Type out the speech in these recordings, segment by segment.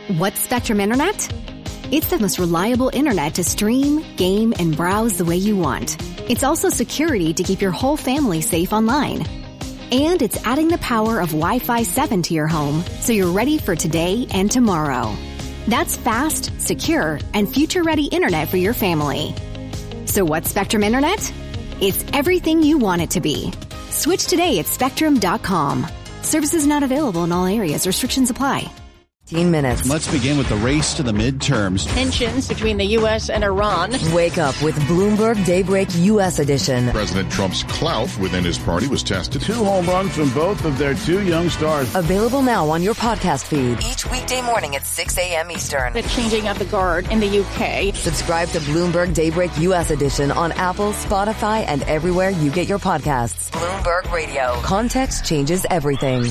What's Spectrum Internet? It's the most reliable internet to stream, game, and browse the way you want. It's also security to keep your whole family safe online. And it's adding the power of Wi-Fi 7 to your home so you're ready for today and tomorrow. That's fast, secure, and future-ready internet for your family. So what's Spectrum Internet? It's everything you want it to be. Switch today at Spectrum.com. Services not available in all areas. Restrictions apply. 15 minutes. Let's begin with the race to the midterms. Tensions between the U.S. and Iran. Wake up with Bloomberg Daybreak U.S. edition. President Trump's clout within his party was tested. 2 home runs from both of their 2 young stars. Available now on your podcast feed. Each weekday morning at 6 a.m. Eastern. The changing of the guard in the U.K. Subscribe to Bloomberg Daybreak U.S. edition on Apple, Spotify, and everywhere you get your podcasts. Bloomberg Radio. Context changes everything.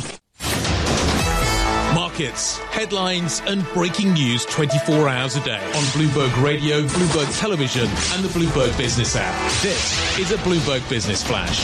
Markets, headlines and breaking news 24 hours a day on Bloomberg Radio, Bloomberg Television and the Bloomberg Business app. This is a Bloomberg Business Flash.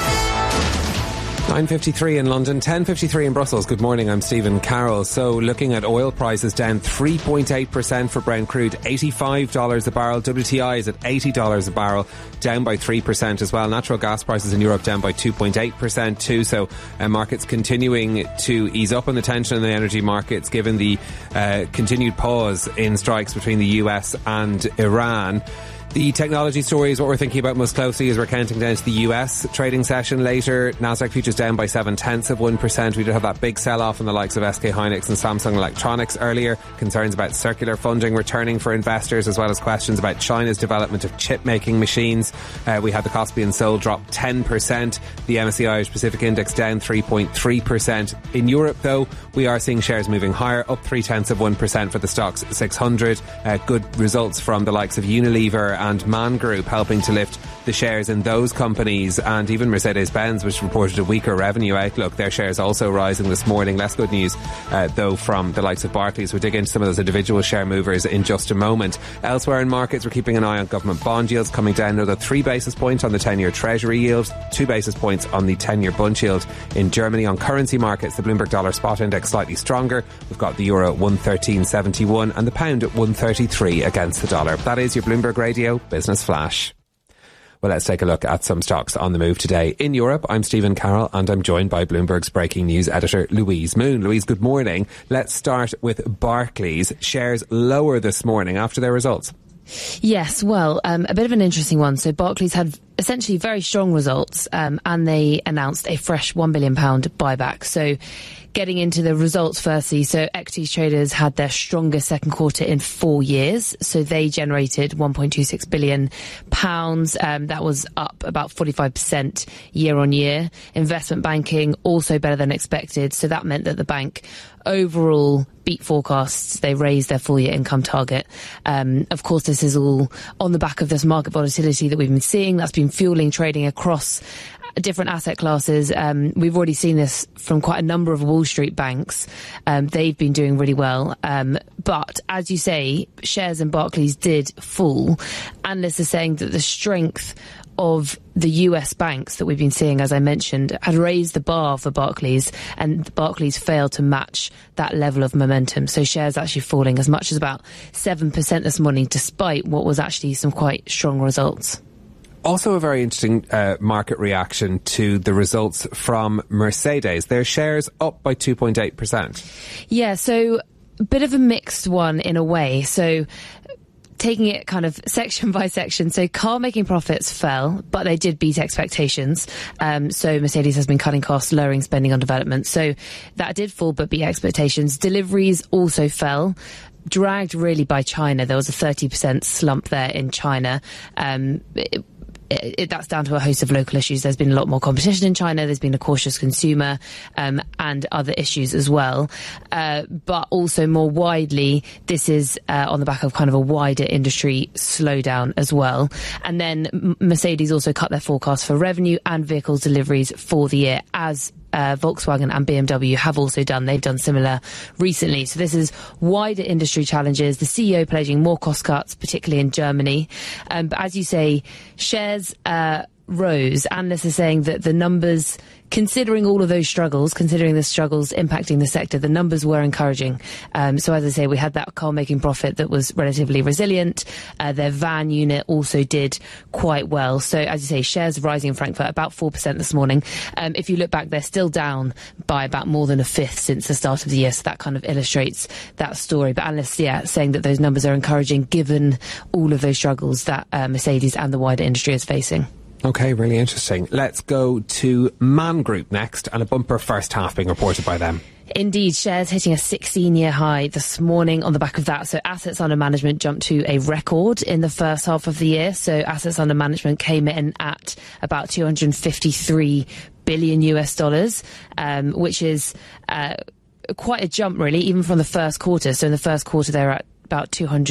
9:53 in London, 10:53 in Brussels. Good morning, I'm Stephen Carroll. So looking at oil prices down 3.8% for Brent crude, $85 a barrel. WTI is at $80 a barrel, down by 3% as well. Natural gas prices in Europe down by 2.8% too. So markets continuing to ease up on the tension in the energy markets given the continued pause in strikes between the US and Iran. The technology story is what we're thinking about most closely as we're counting down to the US trading session later. Nasdaq futures down by 0.7%. We did have that big sell-off in the likes of SK Hynix and Samsung Electronics earlier. Concerns about circular funding returning for investors, as well as questions about China's development of chip-making machines. We had the Kospi and Seoul drop 10%. The MSCI Irish Pacific Index down 3.3%. In Europe, though, we are seeing shares moving higher, up 0.3% for the Stoxx 600. Good results from the likes of Unilever and Man Group helping to lift the shares in those companies, and even Mercedes-Benz, which reported a weaker revenue outlook. Their shares also rising this morning. Less good news, though, from the likes of Barclays. We'll dig into some of those individual share movers in just a moment. Elsewhere in markets, we're keeping an eye on government bond yields coming down another 3 basis points on the 10-year Treasury yield, 2 basis points on the 10-year Bund yield. In Germany, on currency markets, the Bloomberg Dollar Spot Index slightly stronger. We've got the euro at 113.71 and the pound at 133 against the dollar. That is your Bloomberg Radio Business Flash. Well, let's take a look at some stocks on the move today. In Europe, I'm Stephen Carroll and I'm joined by Bloomberg's breaking news editor, Louise Moon. Louise, good morning. Let's start with Barclays. Shares lower this morning after their results. Yes, well, a bit of an interesting one. So Barclays had essentially very strong results and they announced a fresh £1 billion buyback. So getting into the results firstly, so equities traders had their strongest second quarter in 4 years. So they generated £1.26 billion. That was up about 45% year on year. Investment banking also better than expected. So that meant that the bank overall beat forecasts. They raised their full year income target. Of course, this is all on the back of this market volatility that we've been seeing. That's been fueling trading across different asset classes. We've already seen this from quite a number of Wall Street banks. They've been doing really well. But as you say, shares in Barclays did fall. Analysts are saying that the strength of the US banks that we've been seeing, as I mentioned, had raised the bar for Barclays, and Barclays failed to match that level of momentum. So shares actually falling as much as about 7% this morning, despite what was actually some quite strong results. Also a very interesting market reaction to the results from Mercedes. Their shares up by 2.8%. Yeah, so a bit of a mixed one in a way. So taking it kind of section by section. So car making profits fell, but they did beat expectations. So Mercedes has been cutting costs, lowering spending on development. So that did fall, but beat expectations. Deliveries also fell, dragged really by China. There was a 30% slump there in China. That's down to a host of local issues. There's been a lot more competition in China. There's been a cautious consumer and other issues as well. But also more widely, this is on the back of kind of a wider industry slowdown as well. And then Mercedes also cut their forecast for revenue and vehicles deliveries for the year, as Volkswagen and BMW have also done. They've done similar recently. So this is wider industry challenges. The CEO pledging more cost cuts, particularly in Germany. But as you say, shares rose, analysts are saying that the numbers, considering all of those struggles, considering the struggles impacting the sector, the numbers were encouraging. So as I say, we had that car making profit that was relatively resilient. Their van unit also did quite well. So as you say, shares rising in Frankfurt about 4% this morning. If you look back, they're still down by about more than a fifth since the start of the year. So that kind of illustrates that story. But analysts, saying that those numbers are encouraging given all of those struggles that Mercedes and the wider industry is facing. Okay, really interesting. Let's go to Man Group next, and a bumper first half being reported by them. Indeed, shares hitting a 16-year high this morning on the back of that. So assets under management jumped to a record in the first half of the year. So assets under management came in at about $253 billion US, which is quite a jump, really, even from the first quarter. So in the first quarter, they were at about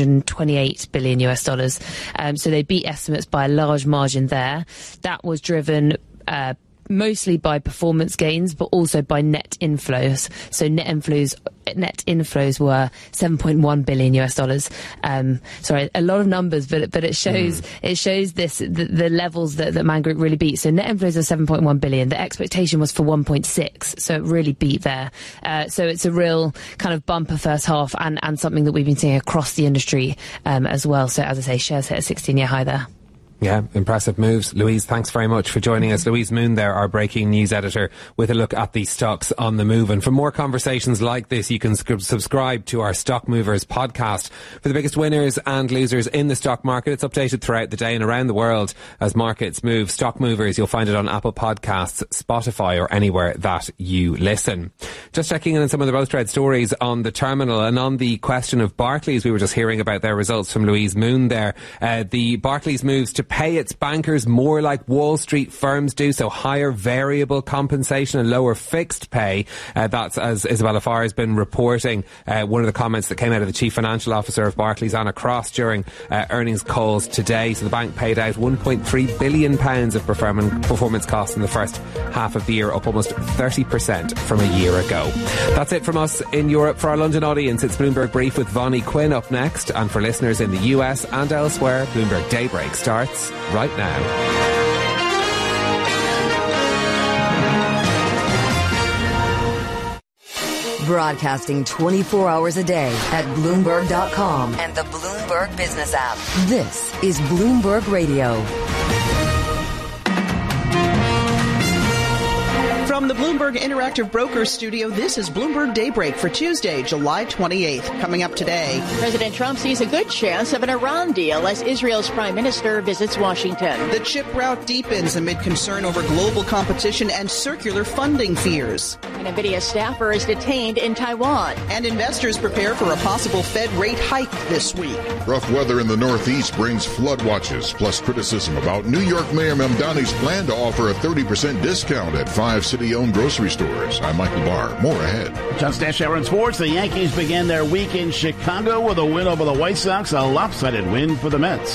$228 billion US. So they beat estimates by a large margin there. That was driven mostly by performance gains, but also by net inflows. So net inflows were $7.1 billion US. Sorry, a lot of numbers, but it shows the levels that Man Group really beat. So net inflows are $7.1 billion. The expectation was for 1.6, so it really beat there. So it's a real kind of bumper first half, and something that we've been seeing across the industry as well. So as I say, shares hit a 16-year high there. Yeah, impressive moves. Louise, thanks very much for joining us. Louise Moon there, our breaking news editor, with a look at the stocks on the move. And for more conversations like this, you can subscribe to our Stock Movers podcast for the biggest winners and losers in the stock market. It's updated throughout the day and around the world as markets move. Stock Movers, you'll find it on Apple Podcasts, Spotify, or anywhere that you listen. Just checking in on some of the Road Trade stories on the terminal, and on the question of Barclays, we were just hearing about their results from Louise Moon there. The Barclays moves to pay its bankers more like Wall Street firms do, so higher variable compensation and lower fixed pay. That's, as Isabella Farr has been reporting, one of the comments that came out of the Chief Financial Officer of Barclays, Anna Cross, during earnings calls today. So the bank paid out £1.3 billion of performance costs in the first half of the year, up almost 30% from a year ago. That's it from us in Europe. For our London audience, it's Bloomberg Brief with Vonnie Quinn up next. And for listeners in the US and elsewhere, Bloomberg Daybreak starts right now. Broadcasting 24 hours a day at Bloomberg.com and the Bloomberg Business app. This is Bloomberg Radio. From the Bloomberg Interactive Brokers studio, this is Bloomberg Daybreak for Tuesday, July 28th. Coming up today, President Trump sees a good chance of an Iran deal as Israel's prime minister visits Washington. The chip rout deepens amid concern over global competition and circular funding fears. An NVIDIA staffer is detained in Taiwan. And investors prepare for a possible Fed rate hike this week. Rough weather in the Northeast brings flood watches, plus criticism about New York Mayor Mamdani's plan to offer a 30% discount at 5 city-owned grocery stores. I'm Michael Barr. More ahead. Just Dash Hour in Sports. The Yankees began their week in Chicago with a win over the White Sox, a lopsided win for the Mets.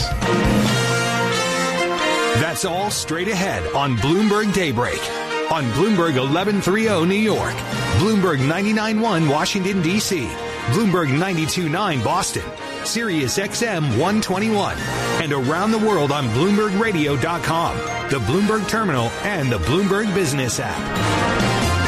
That's all straight ahead on Bloomberg Daybreak. On Bloomberg 1130 New York, Bloomberg 99.1 Washington, D.C., Bloomberg 92.9 Boston, Sirius XM 121, and around the world on BloombergRadio.com, the Bloomberg Terminal, and the Bloomberg Business app.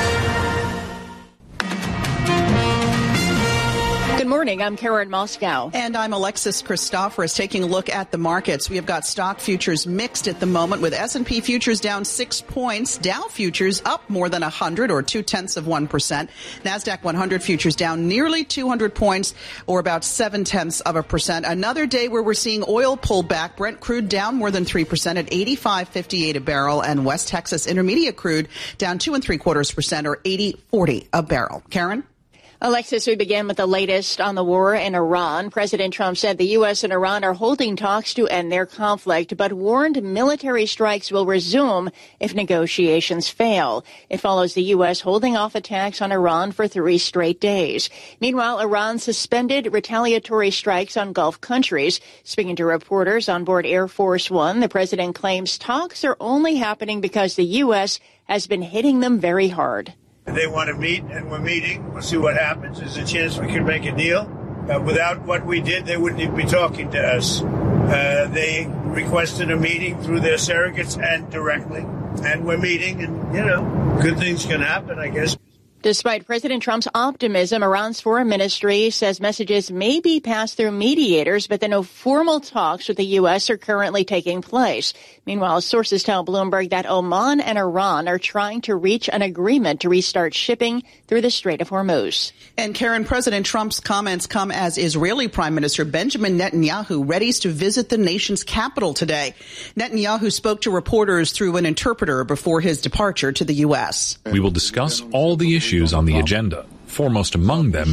Good morning. I'm Karen Moscow. And I'm Alexis Christoforous, taking a look at the markets. We have got stock futures mixed at the moment, with S&P futures down 6 points, Dow futures up more than 100 or 0.2%, NASDAQ 100 futures down nearly 200 points or about 0.7%. Another day where we're seeing oil pull back. Brent crude down more than 3% at $85.58 a barrel, and West Texas Intermediate crude down 2.75% or $80.40 a barrel. Karen? Alexis, we begin with the latest on the war in Iran. President Trump said the U.S. and Iran are holding talks to end their conflict, but warned military strikes will resume if negotiations fail. It follows the U.S. holding off attacks on Iran for 3 straight days. Meanwhile, Iran suspended retaliatory strikes on Gulf countries. Speaking to reporters on board Air Force One, the president claims talks are only happening because the U.S. has been hitting them very hard. They want to meet, and we're meeting. We'll see what happens. There's a chance we can make a deal. Without what we did, they wouldn't even be talking to us. They requested a meeting through their surrogates and directly. And we're meeting, and, good things can happen, I guess. Despite President Trump's optimism, Iran's foreign ministry says messages may be passed through mediators, but that no formal talks with the U.S. are currently taking place. Meanwhile, sources tell Bloomberg that Oman and Iran are trying to reach an agreement to restart shipping through the Strait of Hormuz. And Karen, President Trump's comments come as Israeli Prime Minister Benjamin Netanyahu readies to visit the nation's capital today. Netanyahu spoke to reporters through an interpreter before his departure to the U.S. We will discuss all the issues on the agenda, foremost among them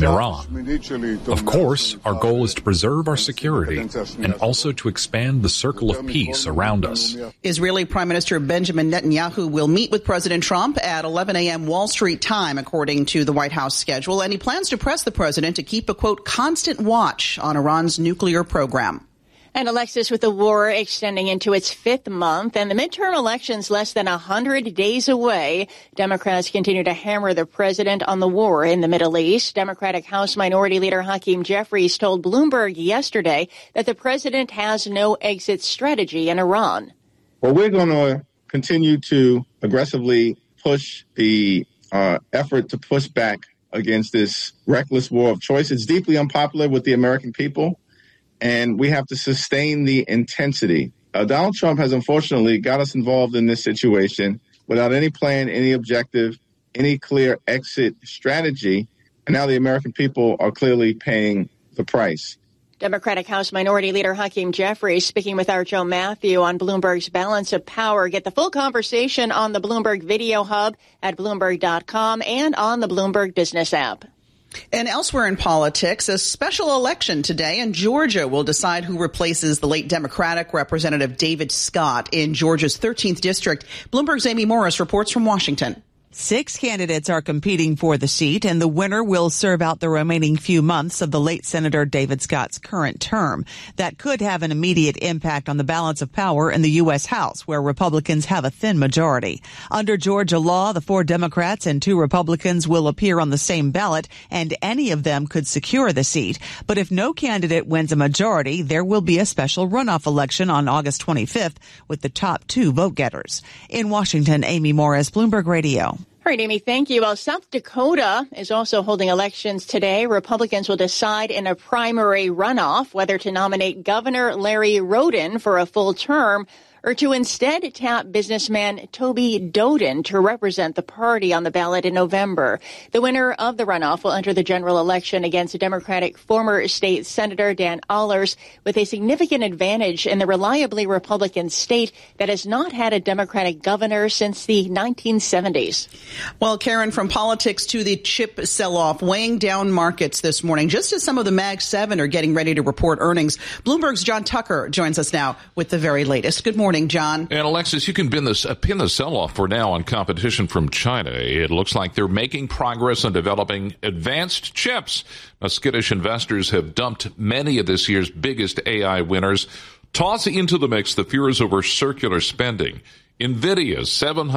Iran. Of course, our goal is to preserve our security and also to expand the circle of peace around us. Israeli Prime Minister Benjamin Netanyahu will meet with President Trump at 11 a.m. Wall Street time, according to the White House schedule, and he plans to press the president to keep a, quote, constant watch on Iran's nuclear program. And Alexis, with the war extending into its fifth month and the midterm elections less than 100 days away, Democrats continue to hammer the president on the war in the Middle East. Democratic House Minority Leader Hakeem Jeffries told Bloomberg yesterday that the president has no exit strategy in Iran. Well, we're going to continue to aggressively push the effort to push back against this reckless war of choice. It's deeply unpopular with the American people. And we have to sustain the intensity. Donald Trump has unfortunately got us involved in this situation without any plan, any objective, any clear exit strategy. And now the American people are clearly paying the price. Democratic House Minority Leader Hakeem Jeffries speaking with our Joe Matthew on Bloomberg's Balance of Power. Get the full conversation on the Bloomberg Video Hub at Bloomberg.com and on the Bloomberg Business app. And elsewhere in politics, a special election today in Georgia will decide who replaces the late Democratic Representative David Scott in Georgia's 13th district. Bloomberg's Amy Morris reports from Washington. 6 candidates are competing for the seat, and the winner will serve out the remaining few months of the late Senator David Scott's current term. That could have an immediate impact on the balance of power in the U.S. House, where Republicans have a thin majority. Under Georgia law, the 4 Democrats and 2 Republicans will appear on the same ballot, and any of them could secure the seat. But if no candidate wins a majority, there will be a special runoff election on August 25th with the top 2 vote-getters. In Washington, Amy Morris, Bloomberg Radio. All right, Amy, thank you. Well, South Dakota is also holding elections today. Republicans will decide in a primary runoff whether to nominate Governor Larry Roden for a full term or to instead tap businessman Toby Doden to represent the party on the ballot in November. The winner of the runoff will enter the general election against Democratic former state Senator Dan Allers with a significant advantage in the reliably Republican state that has not had a Democratic governor since the 1970s. Well, Karen, from politics to the chip sell-off, weighing down markets this morning, just as some of the Mag 7 are getting ready to report earnings. Bloomberg's John Tucker joins us now with the very latest. Good morning, John. And Alexis, you can pin the sell-off for now on competition from China. It looks like they're making progress on developing advanced chips. Now, skittish investors have dumped many of this year's biggest AI winners. Toss into the mix the fears over circular spending. NVIDIA's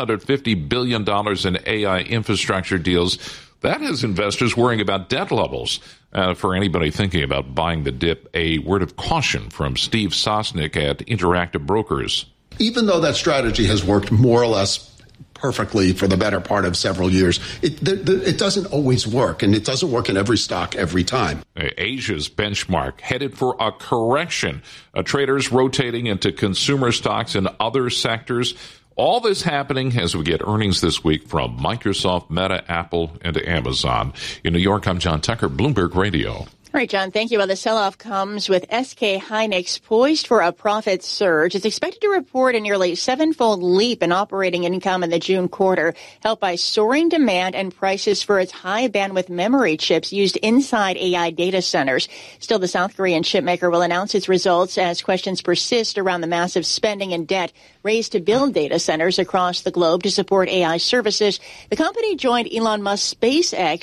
$750 billion in AI infrastructure deals. That has investors worrying about debt levels. For anybody thinking about buying the dip, a word of caution from Steve Sosnick at Interactive Brokers. Even though that strategy has worked more or less perfectly for the better part of several years, it doesn't always work, and it doesn't work in every stock every time. Asia's benchmark headed for a correction. Traders rotating into consumer stocks and other sectors. All this happening as we get earnings this week from Microsoft, Meta, Apple, and Amazon. In New York, I'm John Tucker, Bloomberg Radio. All right, John, thank you. Well, the sell-off comes with SK Hynix poised for a profit surge. It's expected to report a nearly 7-fold leap in operating income in the June quarter, helped by soaring demand and prices for its high-bandwidth memory chips used inside AI data centers. Still, the South Korean chipmaker will announce its results as questions persist around the massive spending and debt raised to build data centers across the globe to support AI services. The company joined Elon Musk's SpaceX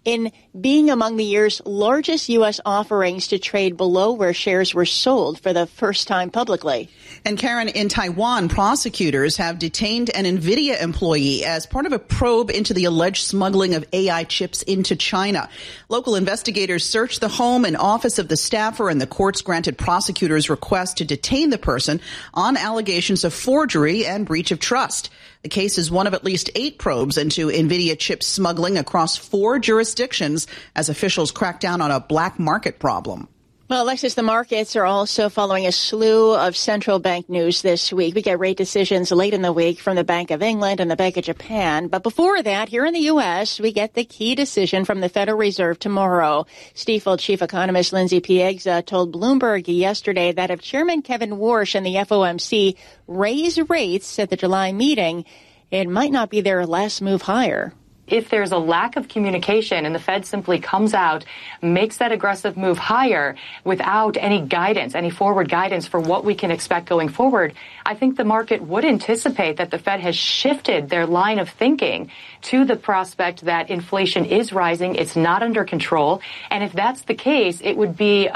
in being among the year's largest U.S. offerings to trade below where shares were sold for the first time publicly. And Karen, in Taiwan, prosecutors have detained an NVIDIA employee as part of a probe into the alleged smuggling of AI chips into China. Local investigators searched the home and office of the staffer, and the courts granted prosecutors' request to detain the person on allegations of forgery and breach of trust. The case is one of at least 8 probes into NVIDIA chip smuggling across 4 jurisdictions as officials crack down on a black market problem. Well, Alexis, the markets are also following a slew of central bank news this week. We get rate decisions late in the week from the Bank of England and the Bank of Japan. But before that, here in the U.S., we get the key decision from the Federal Reserve tomorrow. Stifel chief economist Lindsay Piegza told Bloomberg yesterday that if Chairman Kevin Warsh and the FOMC raise rates at the July meeting, it might not be their last move higher. If there's a lack of communication and the Fed simply comes out, makes that aggressive move higher without any guidance, any forward guidance for what we can expect going forward, I think the market would anticipate that the Fed has shifted their line of thinking to the prospect that inflation is rising, it's not under control. And if that's the case, it would be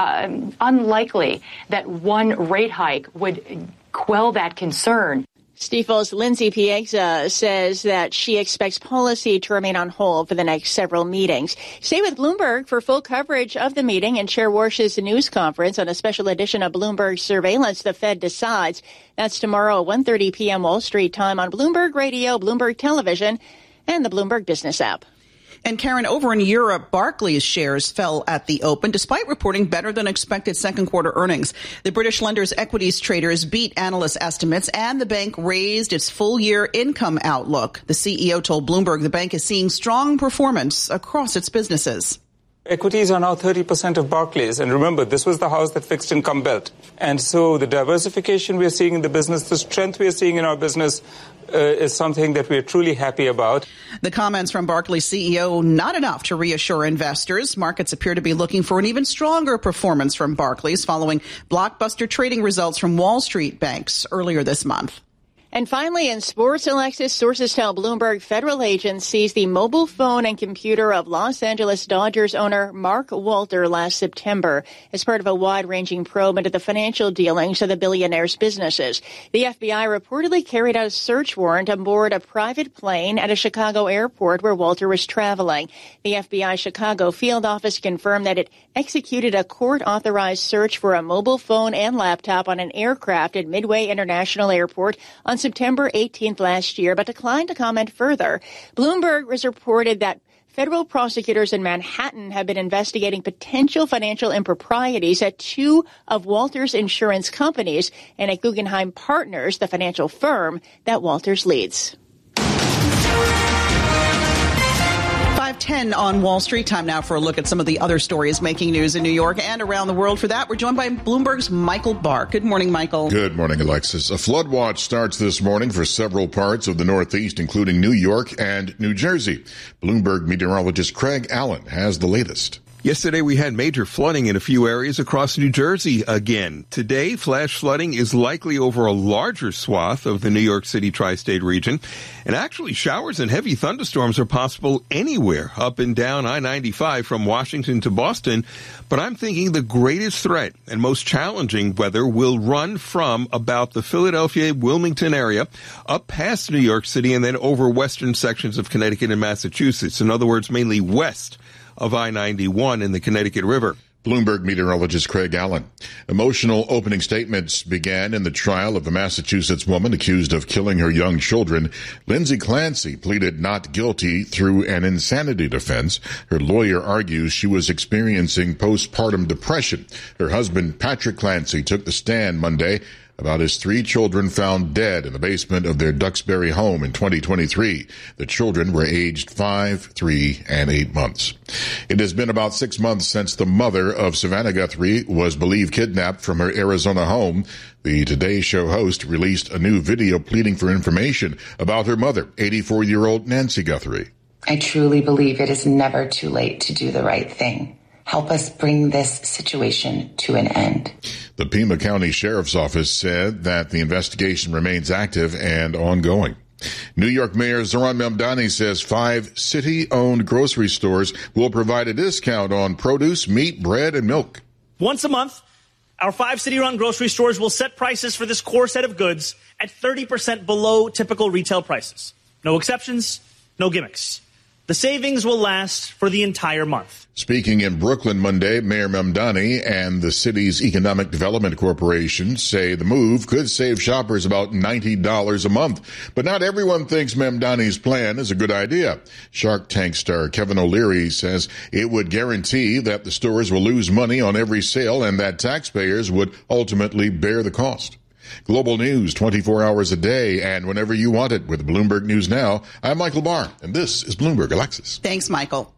unlikely that one rate hike would quell that concern. Stifel's Lindsay Piegza says that she expects policy to remain on hold for the next several meetings. Stay with Bloomberg for full coverage of the meeting and Chair Warsh's news conference on a special edition of Bloomberg Surveillance, The Fed Decides. That's tomorrow at 1:30 p.m. Wall Street time on Bloomberg Radio, Bloomberg Television, and the Bloomberg Business app. And Karen, over in Europe, Barclays shares fell at the open despite reporting better than expected second quarter earnings. The British lender's equities traders beat analyst estimates and the bank raised its full year income outlook. The CEO told Bloomberg the bank is seeing strong performance across its businesses. Equities are now 30% of Barclays. And remember, this was the house that fixed income built. And so the diversification we are seeing in the business, the strength we are seeing in our business is something that we are truly happy about. The comments from Barclays CEO, not enough to reassure investors. Markets appear to be looking for an even stronger performance from Barclays following blockbuster trading results from Wall Street banks earlier this month. And finally, in sports, Alexis, sources tell Bloomberg federal agents seized the mobile phone and computer of Los Angeles Dodgers owner Mark Walter last September as part of a wide-ranging probe into the financial dealings of the billionaire's businesses. The FBI reportedly carried out a search warrant on board a private plane at a Chicago airport where Walter was traveling. The FBI Chicago field office confirmed that it executed a court-authorized search for a mobile phone and laptop on an aircraft at Midway International Airport on September 18th last year, but declined to comment further. Bloomberg has reported that federal prosecutors in Manhattan have been investigating potential financial improprieties at 2 of Walter's insurance companies and at Guggenheim Partners, the financial firm that Walters leads. 5:10 on Wall Street. Time now for a look at some of the other stories making news in New York and around the world. For that, we're joined by Bloomberg's Michael Barr. Good morning, Michael. Good morning, Alexis. A flood watch starts this morning for several parts of the Northeast, including New York and New Jersey. Bloomberg meteorologist Craig Allen has the latest. Yesterday, we had major flooding in a few areas across New Jersey again. Today, flash flooding is likely over a larger swath of the New York City tri-state region. And actually, showers and heavy thunderstorms are possible anywhere up and down I-95 from Washington to Boston. But I'm thinking the greatest threat and most challenging weather will run from about the Philadelphia-Wilmington area up past New York City and then over western sections of Connecticut and Massachusetts. In other words, mainly west of I-91 in the Connecticut River. Bloomberg meteorologist Craig Allen. Emotional opening statements began in the trial of a Massachusetts woman accused of killing her young children. Lindsay Clancy pleaded not guilty through an insanity defense. Her lawyer argues she was experiencing postpartum depression. Her husband, Patrick Clancy, took the stand Monday about his 3 children found dead in the basement of their Duxbury home in 2023. The children were aged 5, 3, and 8 months. It has been about 6 months since the mother of Savannah Guthrie was believed kidnapped from her Arizona home. The Today Show host released a new video pleading for information about her mother, 84-year-old Nancy Guthrie. I truly believe it is never too late to do the right thing. Help us bring this situation to an end. The Pima County Sheriff's Office said that the investigation remains active and ongoing. New York Mayor Zohran Mamdani says 5 city-owned grocery stores will provide a discount on produce, meat, bread, and milk. Once a month, our 5 city-run grocery stores will set prices for this core set of goods at 30% below typical retail prices. No exceptions, no gimmicks. The savings will last for the entire month. Speaking in Brooklyn Monday, Mayor Mamdani and the city's Economic Development Corporation say the move could save shoppers about $90 a month. But not everyone thinks Mamdani's plan is a good idea. Shark Tank star Kevin O'Leary says it would guarantee that the stores will lose money on every sale and that taxpayers would ultimately bear the cost. Global news 24 hours a day and whenever you want it with Bloomberg News Now. I'm Michael Barr, and this is Bloomberg Alexis. Thanks, Michael.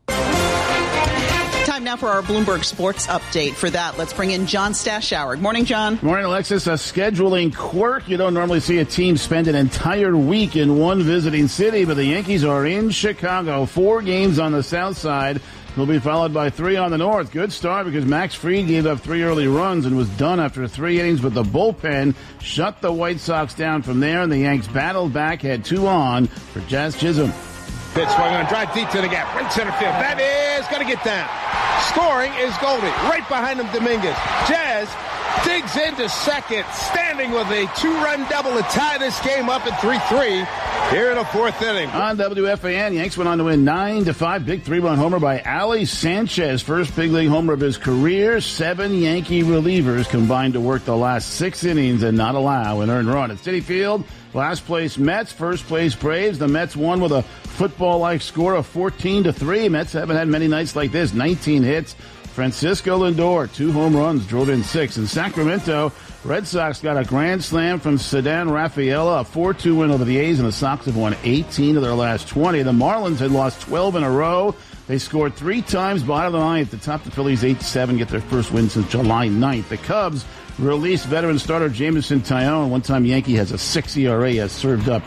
Time now for our Bloomberg Sports Update. For that, let's bring in John Stashower. Morning, John. Morning, Alexis. A scheduling quirk. You don't normally see a team spend an entire week in one visiting city, but the Yankees are in Chicago. 4 games on the south side. Will be followed by 3 on the north. Good start because Max Fried gave up 3 early runs and was done after 3 innings, but the bullpen shut the White Sox down from there, and the Yanks battled back, had 2 on for Jazz Chisholm. Pitch swung on, drive deep to the gap, right center field. That is going to get down. Scoring is Goldie. Right behind him, Dominguez. Jazz digs into second, standing with a 2-run double to tie this game up at 3-3 here in the 4th inning. On WFAN, Yanks went on to win 9-5. Big 3-run homer by Ali Sanchez. First big league homer of his career. 7 Yankee relievers combined to work the last 6 innings and not allow an earned run. At Citi Field, last place Mets, first place Braves. The Mets won with a football-like score of 14-3. Mets haven't had many nights like this. 19 hits. Francisco Lindor, 2 home runs, drove in 6. In Sacramento, Red Sox got a grand slam from Ceddanne Rafaela, a 4-2 win over the A's, and the Sox have won 18 of their last 20. The Marlins had lost 12 in a row. They scored 3 times, bottom of the 9th to top the Phillies 8-7, get their first win since July 9th. The Cubs released veteran starter Jameson Taillon. One-time Yankee has a 6 ERA, has served up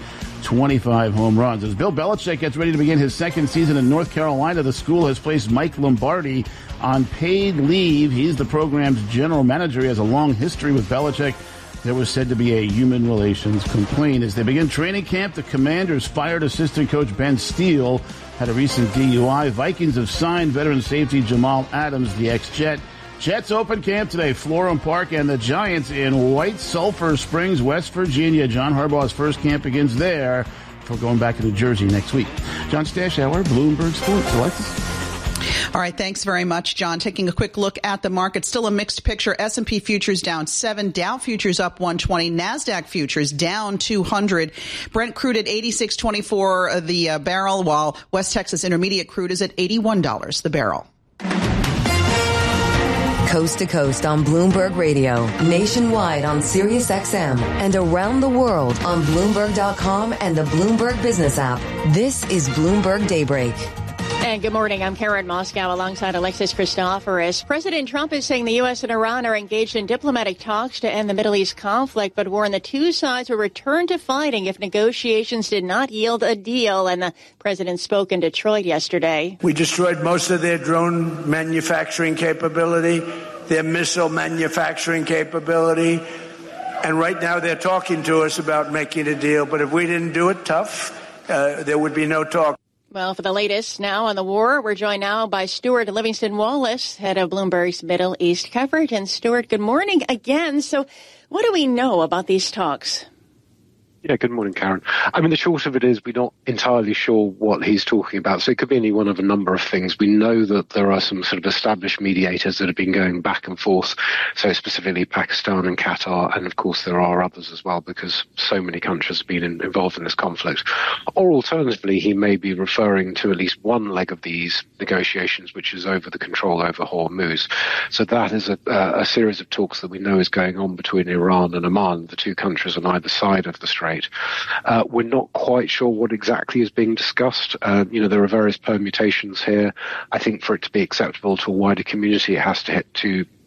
25 home runs. As Bill Belichick gets ready to begin his second season in North Carolina, the school has placed Mike Lombardi on paid leave. He's the program's general manager. He has a long history with Belichick. There was said to be a human relations complaint. As they begin training camp, the Commanders fired assistant coach Ben Steele, had a recent DUI. Vikings have signed veteran safety Jamal Adams, the ex-Jet. Jets open camp today, Florham Park, and the Giants in White Sulphur Springs, West Virginia. John Harbaugh's first camp begins there before going back to New Jersey next week. John Stashower, Bloomberg Sports. Alexis? All right, thanks very much, John. Taking a quick look at the market, still a mixed picture. S&P futures down 7, Dow futures up 120, NASDAQ futures down 200. Brent crude at $86.24 the barrel, while West Texas Intermediate crude is at $81 the barrel. Coast to coast on Bloomberg Radio, nationwide on Sirius XM, and around the world on Bloomberg.com and the Bloomberg Business app. This is Bloomberg Daybreak. And good morning. I'm Karen Moscow alongside Alexis Christoforous. President Trump is saying the U.S. and Iran are engaged in diplomatic talks to end the Middle East conflict, but warned the two sides will return to fighting if negotiations did not yield a deal. And the president spoke in Detroit yesterday. We destroyed most of their drone manufacturing capability, their missile manufacturing capability. And right now they're talking to us about making a deal. But if we didn't do it tough, there would be no talk. Well, for the latest now on the war, we're joined now by Stuart Livingston Wallace, head of Bloomberg's Middle East coverage. And Stuart, good morning again. So what do we know about these talks? Yeah, good morning, Karen. I mean, the short of it is we're not entirely sure what he's talking about. So it could be any one of a number of things. We know that there are some sort of established mediators that have been going back and forth. So specifically Pakistan and Qatar. And of course, there are others as well, because so many countries have been involved in this conflict. Or alternatively, he may be referring to at least one leg of these negotiations, which is over the control over Hormuz. So that is a series of talks that we know is going on between Iran and Oman, the two countries on either side of the strait. We're not quite sure what exactly is being discussed. There are various permutations here. I think for it to be acceptable to a wider community, it has to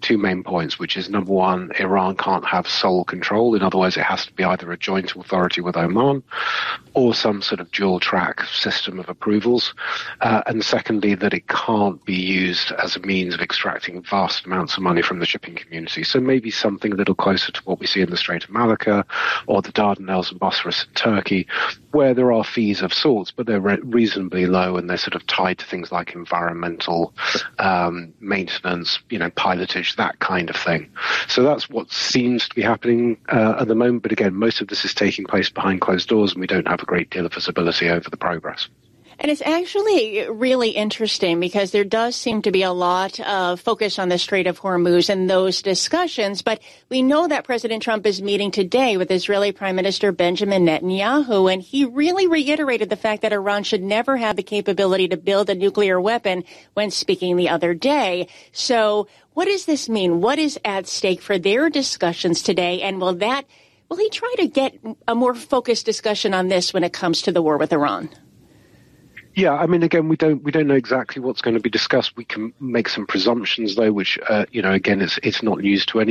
two main points, which is, number one, Iran can't have sole control. In other words, it has to be either a joint authority with Oman or some sort of dual-track system of approvals. And secondly, that it can't be used as a means of extracting vast amounts of money from the shipping community. So maybe something a little closer to what we see in the Strait of Malacca or the Dardanelles and Bosphorus in Turkey, where there are fees of sorts, but they're reasonably low and they're sort of tied to things like environmental maintenance, pilotage, that kind of thing. So that's what seems to be happening at the moment. But again, most of this is taking place behind closed doors, and we don't have a great deal of visibility over the progress. And it's actually really interesting because there does seem to be a lot of focus on the Strait of Hormuz and those discussions. But we know that President Trump is meeting today with Israeli Prime Minister Benjamin Netanyahu, and he really reiterated the fact that Iran should never have the capability to build a nuclear weapon when speaking the other day. So what does this mean? What is at stake for their discussions today? And will he try to get a more focused discussion on this when it comes to the war with Iran? Yeah, I mean, again, we don't know exactly what's going to be discussed. We can make some presumptions, though, which, again, it's not news to anyone.